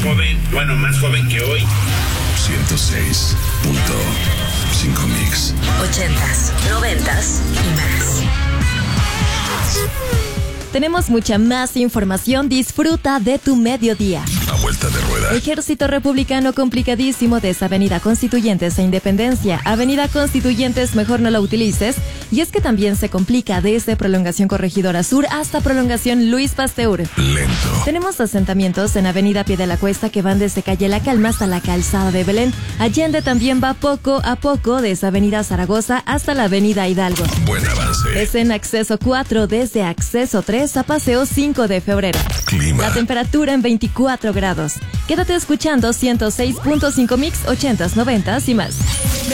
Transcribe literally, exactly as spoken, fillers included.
joven, bueno, más joven que hoy. ciento seis punto cinco Mix. Ochentas, noventas y más. Tenemos mucha más información. Disfruta de tu mediodía. A vuelta de rueda. Ejército Republicano complicadísimo desde Avenida Constituyentes e Independencia. Avenida Constituyentes mejor no la utilices. Y es que también se complica desde Prolongación Corregidora Sur hasta Prolongación Luis Pasteur. Lento. Tenemos asentamientos en Avenida Pie de la Cuesta que van desde Calle La Calma hasta la Calzada de Belén. Allende también va poco a poco desde Avenida Zaragoza hasta la Avenida Hidalgo. Buen avance. Es en Acceso cuatro desde Acceso tres a Paseo cinco de febrero. Clima. La temperatura en veinticuatro grados. Quédate escuchando ciento seis punto cinco Mix, ochentas, noventas y más.